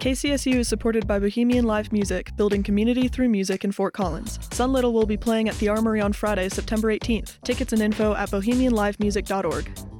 KCSU is supported by Bohemian Live Music, building community through music in Fort Collins. Sun Little will be playing at the Armory on Friday, September 18th. Tickets and info at bohemianlivemusic.org.